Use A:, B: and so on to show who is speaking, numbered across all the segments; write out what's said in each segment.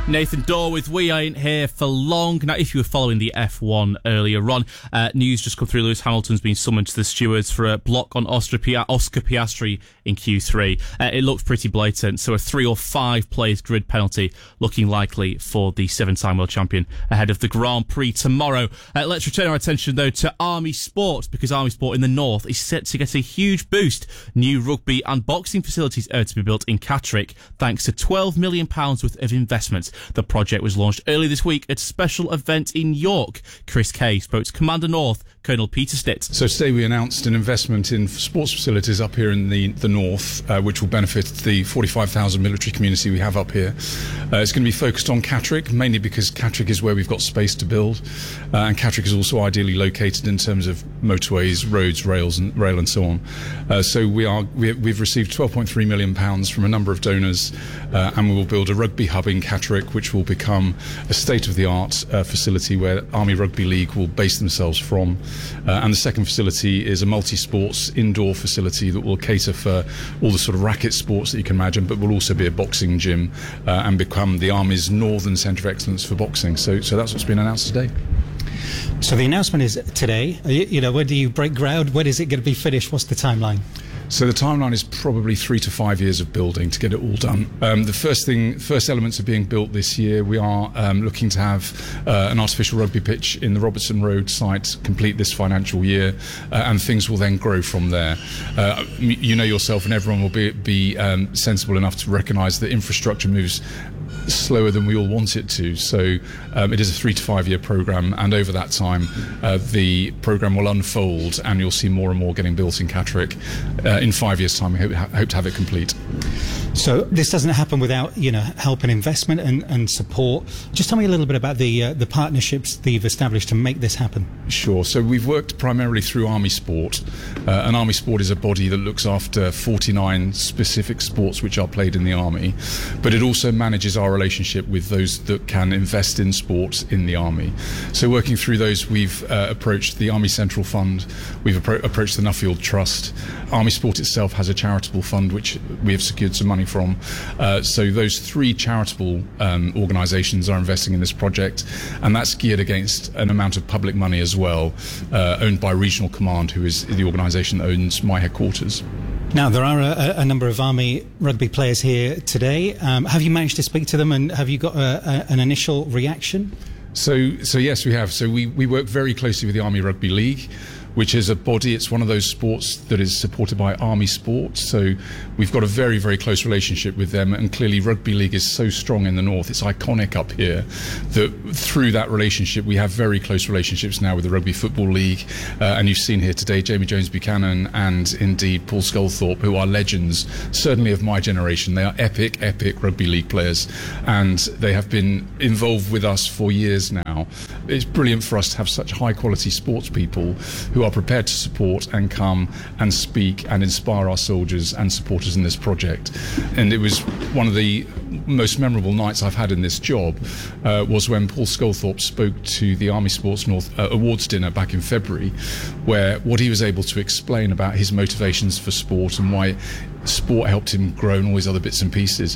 A: Nathan Dorr with We Ain't Here for Long. Now, if you were following the F1 earlier on, news just come through. Lewis Hamilton's been summoned to the stewards for a block on Oscar Piastri in Q3. It looks pretty blatant, so a 3 or 5 place grid penalty looking likely for the 7-time world champion ahead of the Grand Prix tomorrow. Let's return our attention, though, to Army Sport, because Army Sport in the north is set to get a huge boost. New rugby and boxing facilities are to be built in Catterick, thanks to £12 million worth of investment. The project was launched earlier this week at a special event in York. Chris Kay spoke to Commander North, Colonel Peter Stitt.
B: So today we announced an investment in sports facilities up here in the north, which will benefit the 45,000 military community we have up here. It's going to be focused on Catterick, mainly because Catterick is where we've got space to build, and Catterick is also ideally located in terms of motorways, roads, rail and so on. So we've received £12.3 million from a number of donors, and we will build a rugby hub in Catterick, which will become a state-of-the-art facility where Army Rugby League will base themselves from. And the second facility is a multi-sports indoor facility that will cater for all the sort of racket sports that you can imagine, but will also be a boxing gym and become the Army's northern centre of excellence for boxing. So that's what's been announced today.
C: So the announcement is today. When do you break ground? When is it going to be finished? What's the timeline?
B: So the timeline is probably 3 to 5 years of building to get it all done. The first elements are being built this year. We are looking to have an artificial rugby pitch in the Robertson Road site complete this financial year, and things will then grow from there. You know yourself, and everyone will be sensible enough to recognise that infrastructure moves slower than we all want it to. So it is a 3 to 5 year programme, and over that time the programme will unfold and you'll see more and more getting built in Catterick. In 5 years' time we hope to have it complete.
C: So this doesn't happen without help and investment and support. Just tell me a little bit about the partnerships that you've established to make this happen.
B: Sure. So we've worked primarily through Army Sport, and Army Sport is a body that looks after 49 specific sports which are played in the Army, but it also manages our relationship with those that can invest in sport in the Army. So working through those, we've approached the Army Central Fund, we've approached the Nuffield Trust. Army Sport itself has a charitable fund which we have secured some money from. So those 3 charitable organisations are investing in this project, and that's geared against an amount of public money as well, owned by Regional Command, who is the organisation that owns my headquarters.
C: Now, there are a number of Army rugby players here today. Have you managed to speak to them, and have you got an initial reaction?
B: So yes, we have. So we work very closely with the Army Rugby League, which is a body. It's one of those sports that is supported by Army Sport. So we've got a very, very close relationship with them. And clearly Rugby League is so strong in the north. It's iconic up here that through that relationship, we have very close relationships now with the Rugby Football League. And you've seen here today Jamie Jones-Buchanan and indeed Paul Sculthorpe, who are legends, certainly of my generation. They are epic Rugby League players. And they have been involved with us for years now. It's brilliant for us to have such high quality sports people who are prepared to support and come and speak and inspire our soldiers and supporters in this project. And it was one of the most memorable nights I've had in this job was when Paul Sculthorpe spoke to the Army Sports North Awards dinner back in February, where what he was able to explain about his motivations for sport and why sport helped him grow and all these other bits and pieces.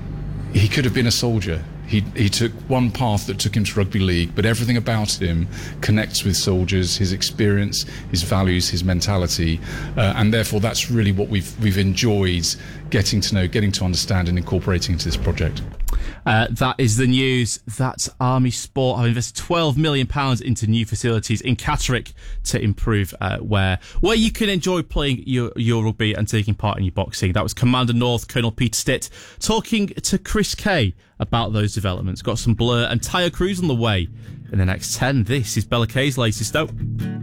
B: He could have been a soldier. He took one path that took him to Rugby League, but everything about him connects with soldiers, his experience, his values, his mentality, and therefore that's really what we've enjoyed getting to know, getting to understand and incorporating into this project.
A: That is the news. That's Army Sport have invested £12 million into new facilities in Catterick to improve where you can enjoy playing your rugby and taking part in your boxing. That was Commander North, Colonel Peter Stitt, talking to Chris Kay about those developments. Got some Blur and Tyre Cruise on the way in the next 10. This is Bella Kay's latest out.